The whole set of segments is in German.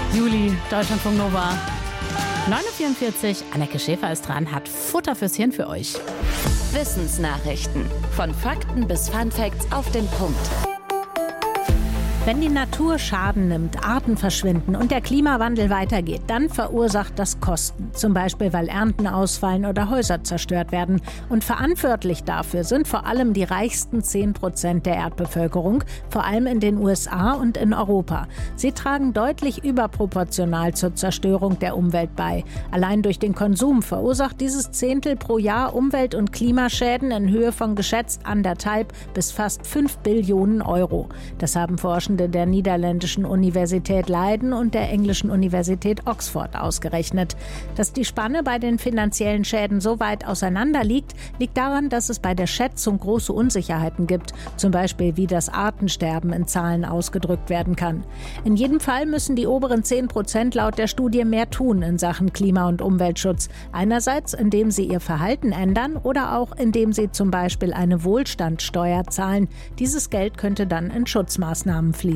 Juli, Deutschlandfunk Nova. 9:44 Uhr, Anneke Schäfer ist dran, hat Futter fürs Hirn für euch. Wissensnachrichten. Von Fakten bis Funfacts auf den Punkt. Wenn die Natur Schaden nimmt, Arten verschwinden und der Klimawandel weitergeht, dann verursacht das Kosten. Zum Beispiel, weil Ernten ausfallen oder Häuser zerstört werden. Und verantwortlich dafür sind vor allem die reichsten 10% der Erdbevölkerung, vor allem in den USA und in Europa. Sie tragen deutlich überproportional zur Zerstörung der Umwelt bei. Allein durch den Konsum verursacht dieses Zehntel pro Jahr Umwelt- und Klimaschäden in Höhe von geschätzt 1,5 bis fast 5 Billionen Euro. Das haben Forschende der niederländischen Universität Leiden und der englischen Universität Oxford ausgerechnet. Dass die Spanne bei den finanziellen Schäden so weit auseinander liegt daran, dass es bei der Schätzung große Unsicherheiten gibt, zum Beispiel wie das Artensterben in Zahlen ausgedrückt werden kann. In jedem Fall müssen die oberen 10% laut der Studie mehr tun in Sachen Klima- und Umweltschutz. Einerseits, indem sie ihr Verhalten ändern oder auch indem sie zum Beispiel eine Wohlstandssteuer zahlen. Dieses Geld könnte dann in Schutzmaßnahmen fließen.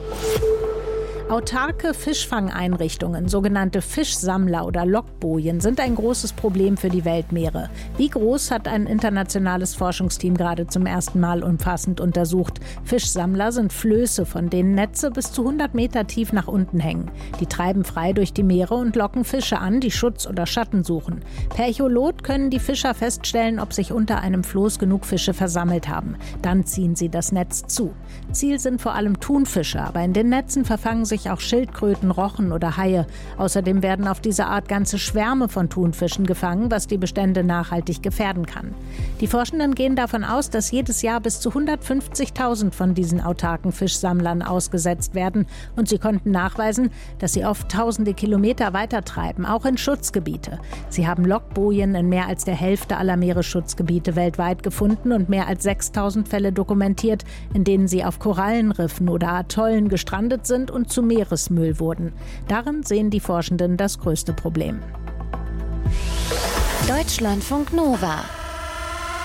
Autarke Fischfangeinrichtungen, sogenannte Fischsammler oder Lockbojen, sind ein großes Problem für die Weltmeere. Wie groß, hat ein internationales Forschungsteam gerade zum ersten Mal umfassend untersucht. Fischsammler sind Flöße, von denen Netze bis zu 100 Meter tief nach unten hängen. Die treiben frei durch die Meere und locken Fische an, die Schutz oder Schatten suchen. Per Echolot können die Fischer feststellen, ob sich unter einem Floß genug Fische versammelt haben. Dann ziehen sie das Netz zu. Ziel sind vor allem Thunfische, aber in den Netzen verfangen sich auch Schildkröten, Rochen oder Haie. Außerdem werden auf diese Art ganze Schwärme von Thunfischen gefangen, was die Bestände nachhaltig gefährden kann. Die Forschenden gehen davon aus, dass jedes Jahr bis zu 150.000 von diesen autarken Fischsammlern ausgesetzt werden. Und sie konnten nachweisen, dass sie oft tausende Kilometer weitertreiben, auch in Schutzgebiete. Sie haben Lockbojen in mehr als der Hälfte aller Meeresschutzgebiete weltweit gefunden und mehr als 6.000 Fälle dokumentiert, in denen sie auf Korallenriffen oder Atollen gestrandet sind und zu Meeresmüll wurden. Darin sehen die Forschenden das größte Problem. Deutschlandfunk Nova.